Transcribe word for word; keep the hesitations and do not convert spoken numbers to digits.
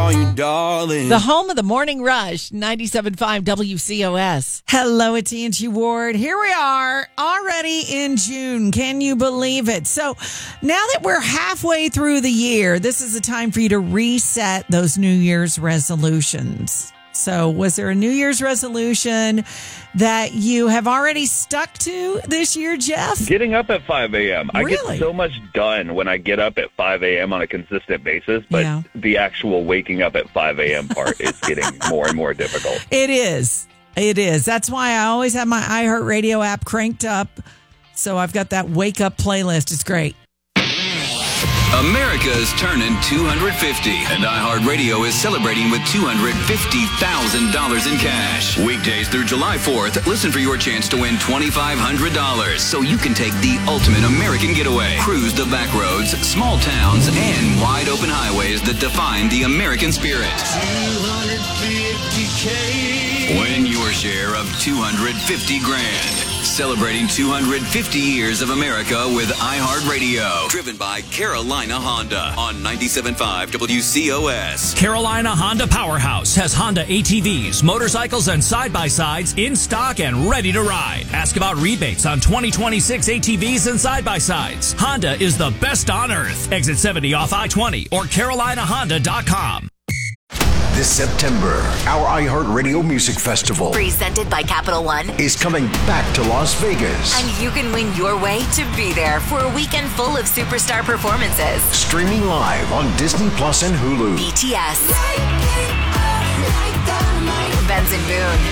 call you darling. The home of the Morning Rush, ninety-seven point five W C O S. Hello, it's T N T Ward. Here we are, already in June. Can you believe it? So now that we're halfway through the year, this is the time for you to reset those New Year's resolutions. So was there a New Year's resolution that you have already stuck to this year, Jeff? Getting up at five a.m. Really? I get so much done when I get up at five a.m. on a consistent basis, but Yeah. the actual waking up at five a.m. part is getting more and more difficult. It is. It is. That's why I always have my iHeartRadio app cranked up. So I've got that wake up playlist. It's great. America's turning two hundred fifty, and iHeartRadio is celebrating with two hundred fifty thousand dollars in cash. Weekdays through July fourth, listen for your chance to win twenty-five hundred dollars so you can take the ultimate American getaway. Cruise the back roads, small towns, and wide open highways that define the American spirit. two hundred fifty K. Win your share of two hundred fifty grand. Celebrating two hundred fifty years of America with iHeartRadio. Driven by Carolina Honda on ninety-seven point five W C O S. Carolina Honda Powerhouse has Honda A T Vs, motorcycles, and side-by-sides in stock and ready to ride. Ask about rebates on twenty twenty-six A T Vs and side-by-sides. Honda is the best on earth. Exit seventy off I twenty or carolina honda dot com. This September, our iHeartRadio Music Festival presented by Capital One is coming back to Las Vegas. And you can win your way to be there for a weekend full of superstar performances. Streaming live on Disney Plus and Hulu. B T S, Benson Boone,